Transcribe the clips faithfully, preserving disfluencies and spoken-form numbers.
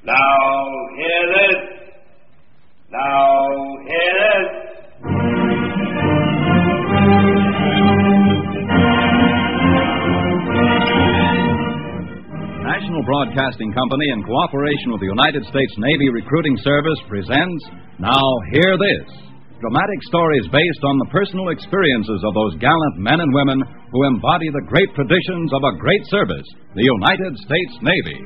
Now hear this. Now hear this. National Broadcasting Company, in cooperation with the United States Navy Recruiting Service, presents Now Hear This, dramatic stories based on the personal experiences of those gallant men and women who embody the great traditions of a great service, the United States Navy.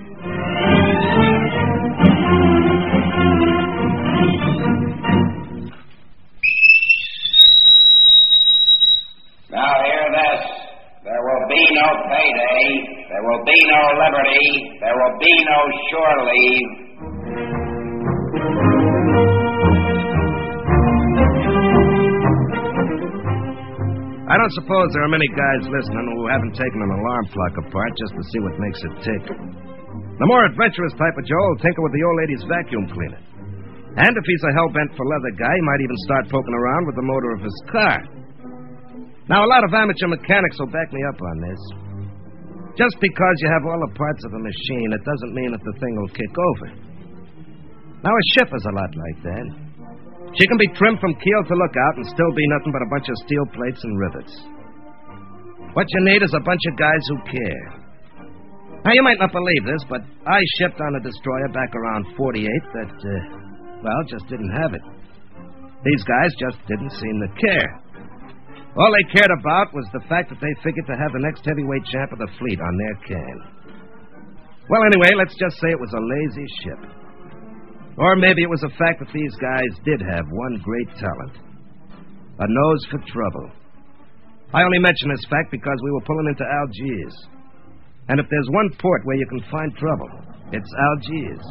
Now hear this. There will be no payday. There will be no liberty. There will be no shore leave. I don't suppose there are many guys listening who haven't taken an alarm clock apart just to see what makes it tick. The more adventurous type of Joe will tinker with the old lady's vacuum cleaner. And if he's a hell-bent for leather guy, he might even start poking around with the motor of his car. Now, a lot of amateur mechanics will back me up on this. Just because you have all the parts of a machine, it doesn't mean that the thing will kick over. Now, a ship is a lot like that. She can be trimmed from keel to lookout and still be nothing but a bunch of steel plates and rivets. What you need is a bunch of guys who care. Now, you might not believe this, but I shipped on a destroyer back around forty-eight that, uh, well, just didn't have it. These guys just didn't seem to care. All they cared about was the fact that they figured to have the next heavyweight champ of the fleet on their can. Well, anyway, let's just say it was a lazy ship. Or maybe it was the fact that these guys did have one great talent. A nose for trouble. I only mention this fact because we were pulling into Algiers. And if there's one port where you can find trouble, it's Algiers.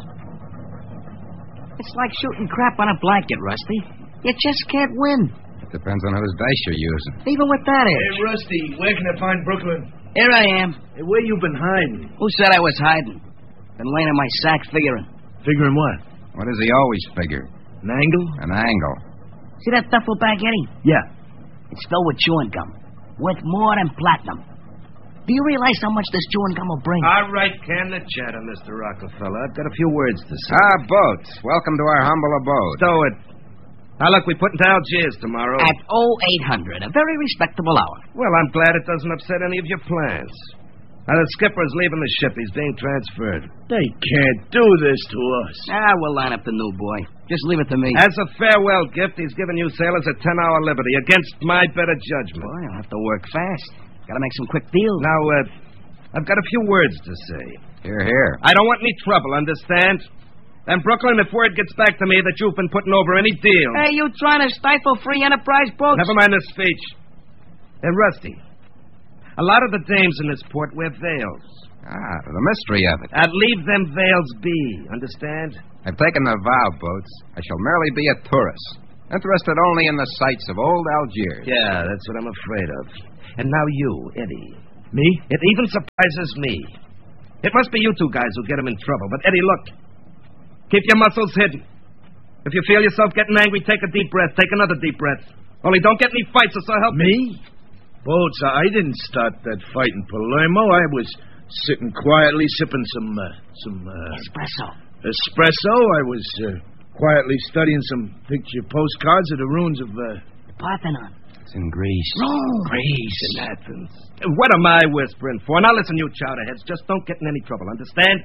It's like shooting crap on a blanket, Rusty. You just can't win. Depends on whose dice you're using. Even with that edge. Hey, Rusty, where can I find Brooklyn? Here I am. Hey, where you been hiding? Who said I was hiding? Been laying in my sack figuring. Figuring what? What does he always figure? An angle? An angle. See that duffel bag, Eddie? Yeah. It's filled with chewing gum. Worth more than platinum. Do you realize how much this chewing gum will bring? All right, can the chatter, Mister Rockefeller. I've got a few words to say. Ah, boats. Welcome to our humble abode. Stow it. Now, look, we put into Algiers tomorrow. At oh eight hundred, a very respectable hour. Well, I'm glad it doesn't upset any of your plans. Now, the skipper's leaving the ship. He's being transferred. They can't do this to us. Ah, we'll line up the new boy. Just leave it to me. As a farewell gift, he's giving you sailors a ten-hour liberty against my better judgment. Boy, I'll have to work fast. Gotta make some quick deals. Now, uh, I've got a few words to say. Here, here. I don't want any trouble, understand? And, Brooklyn, if word gets back to me that you've been putting over any deal... Hey, you trying to stifle free enterprise boats? Never mind the speech. Hey, Rusty, a lot of the dames in this port wear veils. Ah, the mystery of it. I'd leave them veils be, understand? I've taken the vow, Boats. I shall merely be a tourist, interested only in the sights of old Algiers. Yeah, that's what I'm afraid of. And now you, Eddie. Me? It even surprises me. It must be you two guys who get him in trouble. But, Eddie, look. Keep your muscles hidden. If you feel yourself getting angry, take a deep breath. Take another deep breath. Only don't get any fights, or so help me. Me? Boats, I didn't start that fight in Palermo. I was sitting quietly sipping some, uh, some, uh... Espresso. Espresso. I was, uh, quietly studying some picture postcards of the ruins of, uh... The Parthenon. It's in Greece. Rome. Greece and Athens. What am I whispering for? Now listen, you chowderheads. Just don't get in any trouble, understand?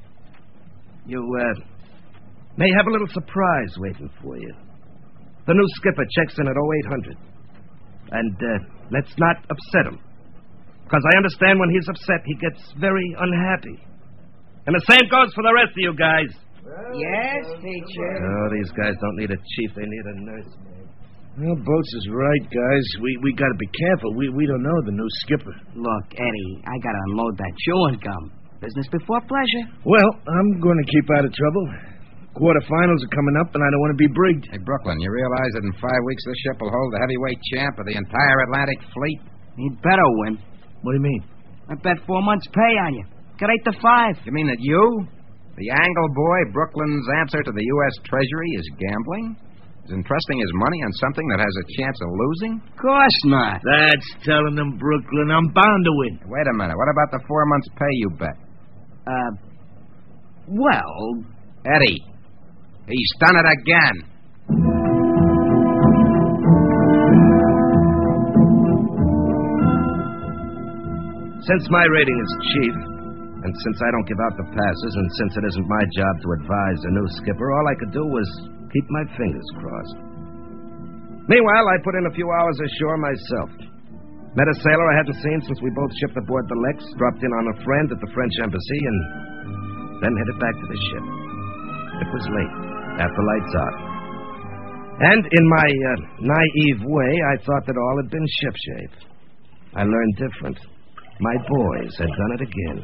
You, uh... may have a little surprise waiting for you. The new skipper checks in at oh eight hundred. And, uh, let's not upset him. Because I understand when he's upset, he gets very unhappy. And the same goes for the rest of you guys. Yes, teacher. Oh, these guys don't need a chief, they need a nurse. Well, Boats is right, guys. We we got to be careful. We we don't know the new skipper. Look, Eddie, I gotta unload that chewing gum. Business before pleasure. Well, I'm going to keep out of trouble. Quarterfinals are coming up, and I don't want to be brigged. Hey, Brooklyn, you realize that in five weeks this ship will hold the heavyweight champ of the entire Atlantic fleet? He'd better win. What do you mean? I bet four months' pay on you. Got eight to five. You mean that you, the angle boy, Brooklyn's answer to the U S Treasury, is gambling? Is entrusting his money on something that has a chance of losing? Of course not. That's telling them, Brooklyn. I'm bound to win. Wait a minute. What about the four months' pay you bet? Uh, well, Eddie. He's done it again. Since my rating is chief, and since I don't give out the passes, and since it isn't my job to advise the new skipper, all I could do was keep my fingers crossed. Meanwhile, I put in a few hours ashore myself. Met a sailor I hadn't seen since we both shipped aboard the Lex, dropped in on a friend at the French embassy, and then headed back to the ship. It was late, after lights out. And in my uh, naive way, I thought that all had been shipshape. I learned different. My boys had done it again.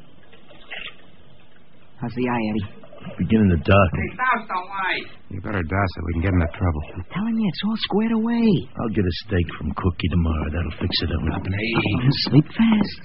How's the eye, Eddie? Beginning to darken. Hey, douse the light. You better douse it. We can get into trouble. I'm telling you, it's all squared away. I'll get a steak from Cookie tomorrow. That'll fix it up. Oh, sleep fast.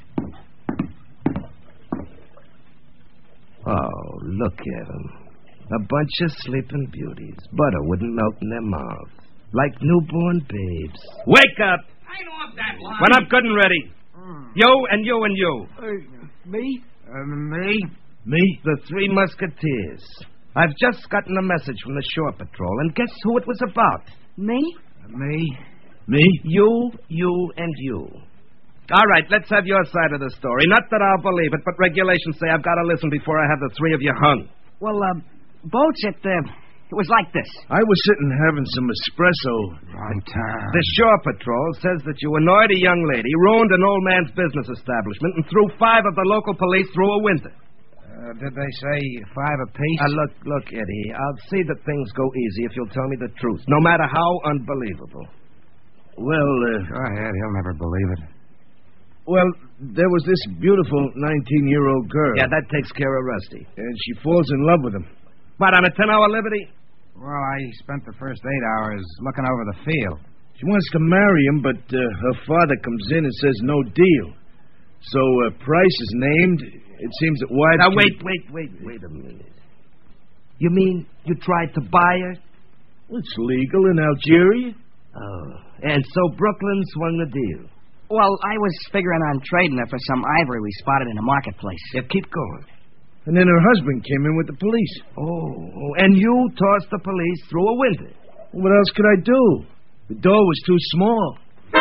Oh, look at them. A bunch of sleeping beauties. Butter wouldn't melt in their mouths. Like newborn babes. Wake up! I off that line. When I'm good and ready. You and you and you. Uh, me? Uh, me? Me? The Three Musketeers. I've just gotten a message from the Shore Patrol, and guess who it was about? Me? Me? Me? You, you, and you. All right, let's have your side of the story. Not that I'll believe it, but regulations say I've got to listen before I have the three of you hung. Well, uh, Boats, it, uh, it was like this. I was sitting having some espresso. Wrong time. The Shore Patrol says that you annoyed a young lady, ruined an old man's business establishment, and threw five of the local police through a window. Uh, did they say five apiece? Uh, look, look, Eddie, I'll see that things go easy if you'll tell me the truth, no matter how unbelievable. Well, uh... Go ahead. He'll never believe it. Well, there was this beautiful nineteen-year-old girl. Yeah, that takes care of Rusty. And she falls in love with him. What, on a ten-hour liberty? Well, I spent the first eight hours looking over the field. She wants to marry him, but uh, her father comes in and says no deal. So a uh, price is named. It seems that wives... Now, can... wait, wait, wait, wait a minute. You mean you tried to buy her? Well, it's legal in Algeria. Oh, and so Brooklyn swung the deal. Well, I was figuring on trading her for some ivory we spotted in the marketplace. Yeah, keep going. And then her husband came in with the police. Oh, and you tossed the police through a window. Well, what else could I do? The door was too small.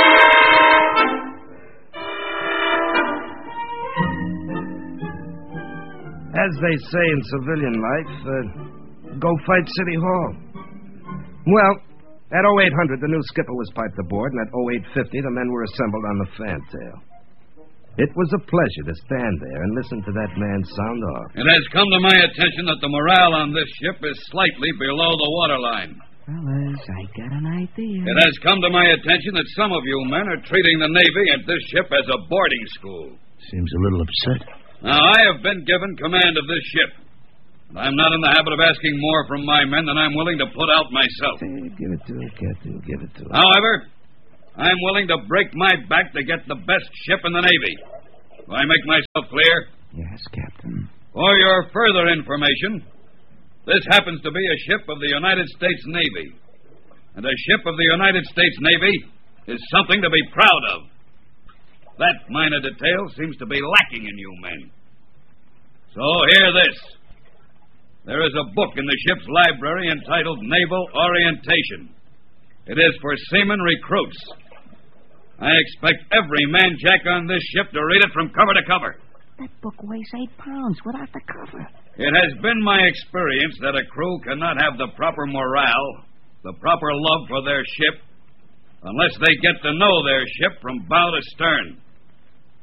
As they say in civilian life, uh, go fight City Hall. Well, at oh eight hundred, the new skipper was piped aboard, and at oh eight fifty, the men were assembled on the fantail. It was a pleasure to stand there and listen to that man sound off. It has come to my attention that the morale on this ship is slightly below the waterline. Fellas, I got an idea. It has come to my attention that some of you men are treating the Navy and this ship as a boarding school. Seems a little upset. Now, I have been given command of this ship. I'm not in the habit of asking more from my men than I'm willing to put out myself. Hey, give it to him, Captain. Give it to him. However, I'm willing to break my back to get the best ship in the Navy. Do I make myself clear? Yes, Captain. For your further information, this happens to be a ship of the United States Navy. And a ship of the United States Navy is something to be proud of. That minor detail seems to be lacking in you men. So hear this. There is a book in the ship's library entitled Naval Orientation. It is for seaman recruits. I expect every man-jack on this ship to read it from cover to cover. That book weighs eight pounds without the cover. It has been my experience that a crew cannot have the proper morale, the proper love for their ship, unless they get to know their ship from bow to stern.